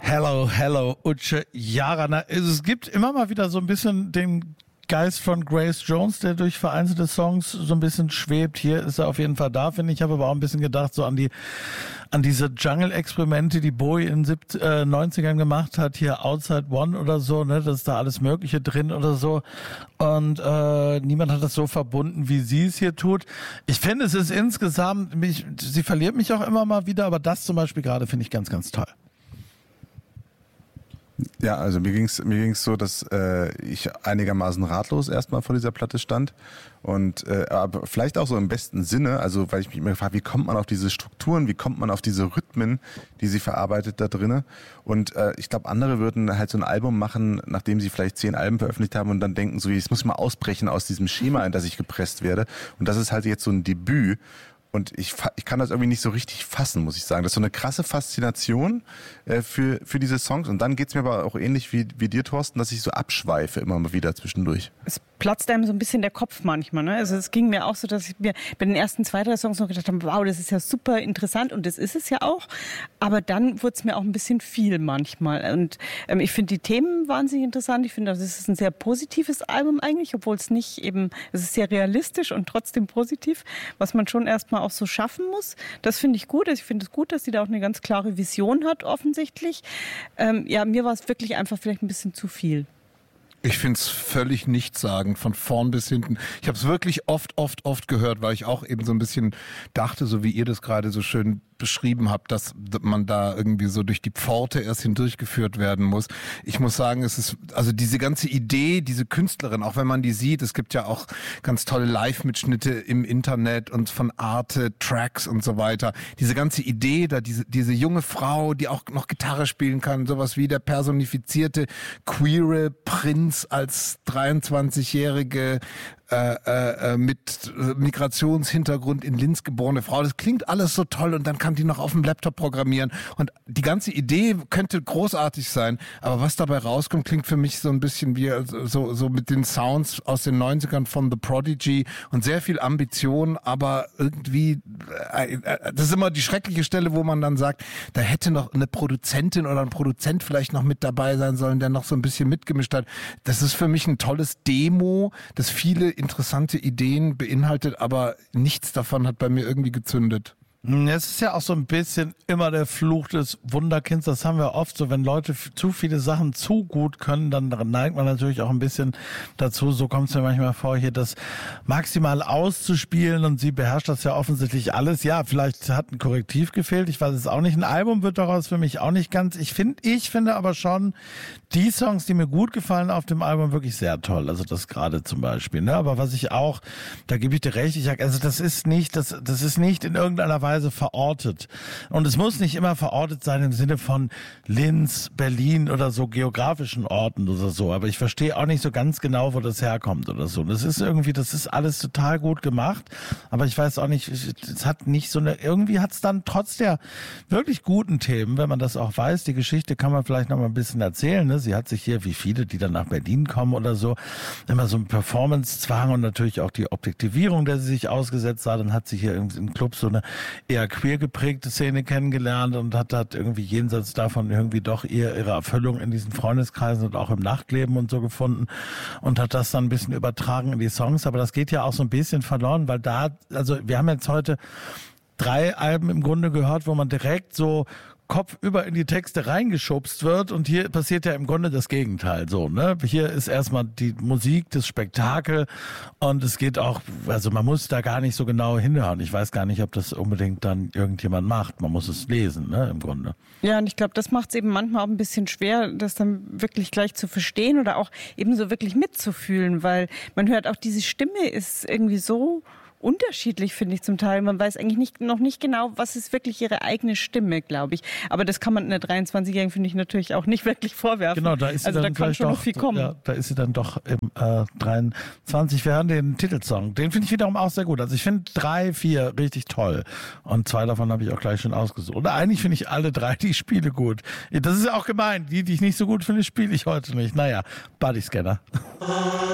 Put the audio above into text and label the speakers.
Speaker 1: Hello, hello, Uche Jarana. Es gibt immer mal wieder so ein bisschen den Geist von Grace Jones, der durch vereinzelte Songs so ein bisschen schwebt. Hier ist er auf jeden Fall da, finde ich. Ich habe aber auch ein bisschen gedacht, so an diese Jungle-Experimente, die Bowie in den 90ern gemacht hat, hier Outside One oder so, ne, das ist da alles Mögliche drin oder so. Und niemand hat das so verbunden, wie sie es hier tut. Ich finde, es ist insgesamt, sie verliert mich auch immer mal wieder, aber das zum Beispiel gerade finde ich ganz, ganz toll.
Speaker 2: Ja, also mir ging's so, dass ich einigermaßen ratlos erstmal vor dieser Platte stand und aber vielleicht auch so im besten Sinne, also weil ich mich immer gefragt, wie kommt man auf diese Strukturen, wie kommt man auf diese Rhythmen, die sie verarbeitet da drinne, und ich glaube, andere würden halt so ein Album machen, nachdem sie vielleicht 10 Alben veröffentlicht haben und dann denken so, jetzt muss ich mal ausbrechen aus diesem Schema, in das ich gepresst werde, und das ist halt jetzt so ein Debüt. Und ich kann das irgendwie nicht so richtig fassen, muss ich sagen. Das ist so eine krasse Faszination für diese Songs. Und dann geht's mir aber auch ähnlich wie dir, Thorsten, dass ich so abschweife immer mal wieder zwischendurch.
Speaker 3: Es platzt einem so ein bisschen der Kopf manchmal. Ne? Also es ging mir auch so, dass ich mir bei den ersten 2, 3 Songs noch gedacht habe, wow, das ist ja super interessant. Und das ist es ja auch. Aber dann wurde es mir auch ein bisschen viel manchmal. Und ich finde die Themen wahnsinnig interessant. Ich finde, das ist ein sehr positives Album eigentlich, obwohl es nicht eben, es ist sehr realistisch und trotzdem positiv, was man schon erstmal auch so schaffen muss. Das finde ich gut. Ich finde es gut, dass sie da auch eine ganz klare Vision hat, offensichtlich. Ja, mir war es wirklich einfach vielleicht ein bisschen zu viel.
Speaker 4: Ich finde es völlig nichtssagend, von vorn bis hinten. Ich habe es wirklich oft gehört, weil ich auch eben so ein bisschen dachte, so wie ihr das gerade so schön beschrieben habt, dass man da irgendwie so durch die Pforte erst hindurchgeführt werden muss. Ich muss sagen, es ist, also diese ganze Idee, diese Künstlerin, auch wenn man die sieht, es gibt ja auch ganz tolle Live-Mitschnitte im Internet und von Arte, Tracks und so weiter. Diese ganze Idee, da diese junge Frau, die auch noch Gitarre spielen kann, sowas wie der personifizierte queere Prinz als 23-jährige mit Migrationshintergrund in Linz geborene Frau. Das klingt alles so toll, und dann kann die noch auf dem Laptop programmieren, und die ganze Idee könnte großartig sein, aber was dabei rauskommt, klingt für mich so ein bisschen wie so mit den Sounds aus den 90ern von The Prodigy und sehr viel Ambition, aber irgendwie das ist immer die schreckliche Stelle, wo man dann sagt, da hätte noch eine Produzentin oder ein Produzent vielleicht noch mit dabei sein sollen, der noch so ein bisschen mitgemischt hat. Das ist für mich ein tolles Demo, das viele interessante Ideen beinhaltet, aber nichts davon hat bei mir irgendwie gezündet.
Speaker 1: Es ist ja auch so ein bisschen immer der Fluch des Wunderkinds. Das haben wir oft so, wenn Leute zu viele Sachen zu gut können, dann neigt man natürlich auch ein bisschen dazu, so kommt es mir manchmal vor, hier das maximal auszuspielen, und sie beherrscht das ja offensichtlich alles. Ja, vielleicht hat ein Korrektiv gefehlt, ich weiß es auch nicht. Ein Album wird daraus für mich auch nicht ganz. Ich finde aber schon die Songs, die mir gut gefallen auf dem Album, wirklich sehr toll. Also das gerade zum Beispiel, ne? Aber was ich auch, da gebe ich dir recht, also das ist nicht in irgendeiner Weise verortet. Und es muss nicht immer verortet sein im Sinne von Linz, Berlin oder so geografischen Orten oder so. Aber ich verstehe auch nicht so ganz genau, wo das herkommt oder so. Das ist alles total gut gemacht. Aber ich weiß auch nicht, es hat nicht so eine, irgendwie hat es dann trotz der wirklich guten Themen, wenn man das auch weiß, die Geschichte kann man vielleicht noch mal ein bisschen erzählen, ne? Sie hat sich hier, wie viele, die dann nach Berlin kommen oder so, immer so ein Performance-Zwang und natürlich auch die Objektivierung, der sie sich ausgesetzt sah. Dann hat sie hier im Club so eine eher queer geprägte Szene kennengelernt und hat irgendwie jenseits davon irgendwie doch ihre Erfüllung in diesen Freundeskreisen und auch im Nachtleben und so gefunden und hat das dann ein bisschen übertragen in die Songs. Aber das geht ja auch so ein bisschen verloren, weil also wir haben jetzt heute 3 Alben im Grunde gehört, wo man direkt so kopfüber in die Texte reingeschubst wird, und hier passiert ja im Grunde das Gegenteil, so, ne? Hier ist erstmal die Musik, das Spektakel, und es geht auch, also man muss da gar nicht so genau hinhören. Ich weiß gar nicht, ob das unbedingt dann irgendjemand macht. Man muss es lesen, ne, im Grunde.
Speaker 3: Ja, und ich glaube, das macht es eben manchmal auch ein bisschen schwer, das dann wirklich gleich zu verstehen oder auch eben so wirklich mitzufühlen, weil man hört auch, diese Stimme ist irgendwie so unterschiedlich, finde ich zum Teil. Man weiß eigentlich noch nicht genau, was ist wirklich ihre eigene Stimme, glaube ich. Aber das kann man einer 23-Jährigen, finde ich, natürlich auch nicht wirklich vorwerfen.
Speaker 1: Genau, da ist sie
Speaker 3: also
Speaker 1: dann
Speaker 3: da kann schon noch viel kommen.
Speaker 1: Ja, da ist sie dann doch im 23. Wir hören den Titelsong. Den finde ich wiederum auch sehr gut. Also ich finde 3, 4 richtig toll. Und 2 davon habe ich auch gleich schon ausgesucht. Oder eigentlich finde ich alle 3 die Spiele gut. Das ist ja auch gemein. Die ich nicht so gut finde, spiele ich heute nicht. Naja, Bodyscanner.